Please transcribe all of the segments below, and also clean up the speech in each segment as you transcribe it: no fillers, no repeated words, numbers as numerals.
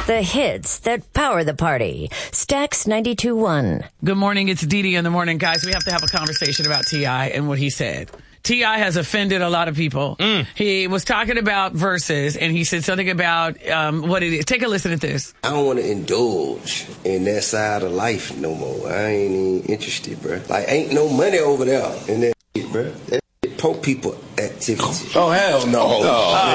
The hits that power the party. Stax 92.1. Good morning. It's Didi in the morning, guys. We have to have a conversation about T.I. and what he said. T.I. has offended a lot of people. He was talking about verses, and he said something about what it is. Take a listen to this. I don't want to indulge in that side of life no more. I ain't even interested, bro. Like, ain't no money over there in that shit, bro. That shit punk people activity. Oh, hell no.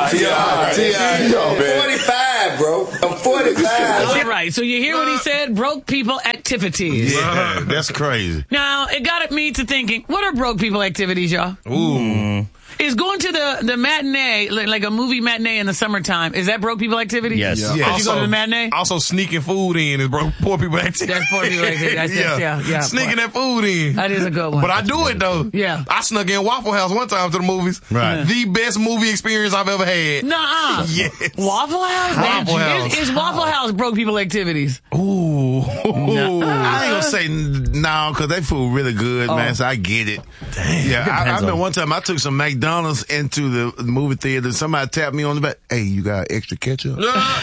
T.I. I'm 45, bro. I'm 45. All right, so you hear what he said? Broke people activities. Yeah, that's crazy. Now, it got me to thinking, what are broke people activities, y'all? Ooh. Is going to the matinee, like a movie matinee in the summertime, is that broke people activity? Yes. Yeah. Did you go to the matinee? Also, sneaking food in is poor people activity. That's poor people activity. Yeah. Sneaking that food in. That is a good one. But I do it, though. Yeah. I snuck in Waffle House one time to the movies. Right. The best movie experience I've ever had. Nuh-uh. Yes. Waffle House? Waffle House. Is Waffle House broke people activities? Ooh. I ain't gonna say no, because they food really good, man, so I get it. Damn. Yeah, I remember one time I took some McDonald's into the movie theater. Somebody tapped me on the back. Hey, you got extra ketchup?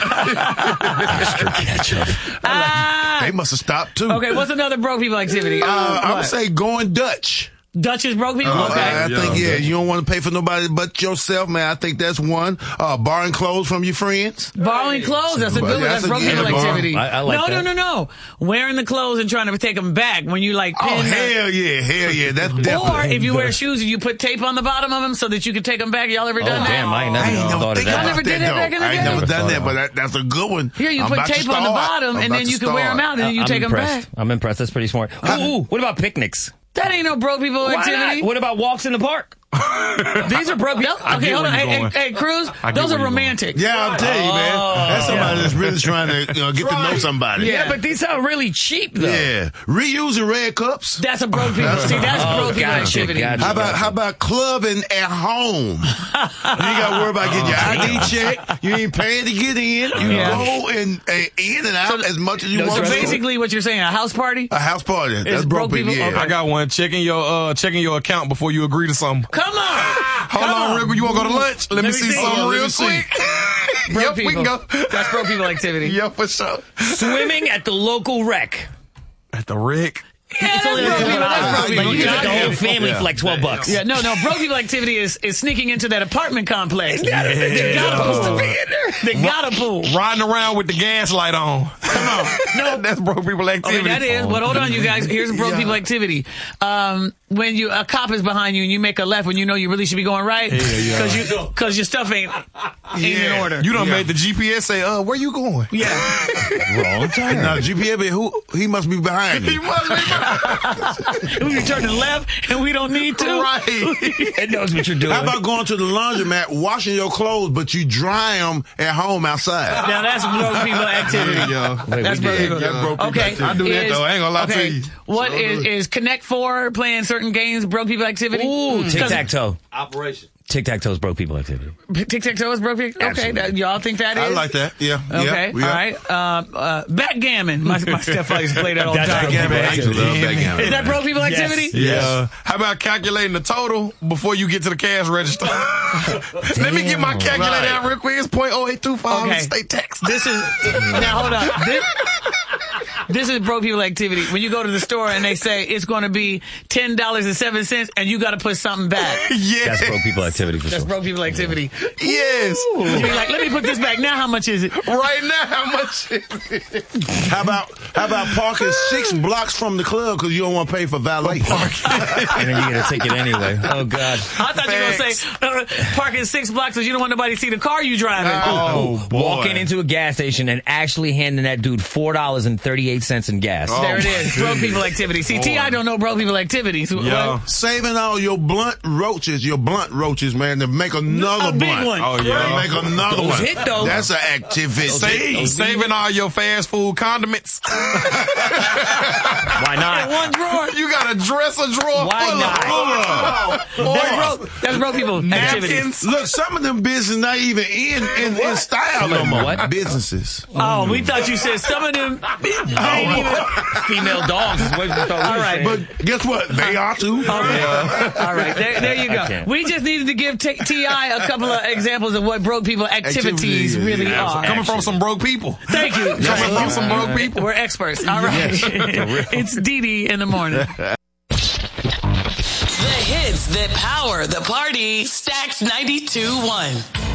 Extra ketchup. They must have stopped, too. Okay, what's another broke people activity? I would say going Dutch. Dutch is broke people? Okay. I think, you don't want to pay for nobody but yourself, man. I think that's one. Borrowing clothes from your friends. Borrowing clothes, that's a good one. That's broke people activity. I like that. No. Wearing the clothes and trying to take them back when you like pin Hell yeah. That's definitely. Or if you wear shoes and you put tape on the bottom of them so that you can take them back. Y'all ever done that? Damn, I ain't never thought of think that. about never did that back in the I ain't day? never done Never that, thought but that's a good one. Here, you I'm put about to tape on the start. bottom, I'm and about then to you can wear them start. out, and then you take them back. I'm impressed. That's pretty smart. Ooh, what about picnics? That ain't no broke people Why activity. not? What about walks in the park? These are broke people. Okay, hold on. Hey, Cruz, those are romantic. Yeah, I'm telling you, man. That's somebody that's really trying to get to know somebody. Yeah. But these sound really cheap, though. Yeah. Reusing red cups. That's a broke people. See, that's broke people activity. How about clubbing at home? You ain't got to worry about getting your ID check. You ain't paying to get in. You go in and out as much as you want. So to. basically, what you're saying, a house party? A house party. That's broke broke people. people? Yeah. I got one. Checking your account before you agree to something. Come on. Hold on, Ripper. You want to go to lunch? Let me see something real quick. Broke We people. can go. That's broke people activity. Yeah, for sure. Swimming at the local wreck. At the Rick. Yeah, that's broke people. That's broke people. Like, you get the whole Yeah. family for like $12. Yeah, no. Broke people activity is sneaking into that apartment complex. They got a pool. Riding around with the gas light on. Come on. No. That's broke people activity. Okay, that is. But hold on, you guys. Here's a broke people activity. When a cop is behind you and you make a left when you know you really should be going right, because your stuff ain't in order. You done made the GPS say, where you going? Yeah. Wrong turn. Now, GPS, he must be behind He you. must be. We turn to the left and we don't need to. Right. It knows what you're doing. How about going to the laundromat, washing your clothes, but you dry them at home outside? Now that's broke people activity. That's broke people. Okay. I do that, though. I ain't gonna lie to you. What is Connect 4 playing certain games broke people activity? Ooh, tic-tac-toe. Operation. Tic-tac-toe is broke people activity. Tic-tac-toe is broke people? Okay. Y'all think that is? I like that. Yeah. Okay. Yeah. All right. Backgammon. My stepfather used to play that all the time. Backgammon. I used to love backgammon. Is that broke people activity? Yeah. How about calculating the total before you get to the cash register? Let me get my calculator out real quick. It's .0825 Okay. state tax. This is now. Hold on. This is broke people activity. When you go to the store and they say it's going to be $10.07, and you got to put something back. Yeah. That's broke people activity for That's sure. broke people activity. Yes. You be like, let me put this back now. How much is it? Right now, how much is it? How about parking 6 blocks from the club because you don't want to pay for valet parking? And then you get a ticket anyway. Oh, God. I thought you were going to say parking 6 blocks because you don't want nobody to see the car you driving. Oh, boy. Walking into a gas station and actually handing that dude $4.38 in gas. There it is. Broke people activity. See, T.I. don't know broke people activities. Yeah. Saving all your blunt roaches, man, to make another big blunt. one. Oh, yeah. Make another Those one. hit, though. That's an activity. Saving all your fast food condiments. Why not? One drawer. You got a dresser drawer Why full not? of That's broke people activity. napkins. Look, some of them businesses not even in style no more. What? Businesses. Oh, we thought you said some of them. Female dogs is what we thought we All were right. saying. But guess what? They are too. All right, there you go. can't. We just needed to give T.I. a couple of examples of what broke people activities really yeah. are. Coming from some broke people. Thank you. Coming from some broke people. We're experts. All right. It's Dee Dee in the morning. The hits that power the party. Stacks 92.1.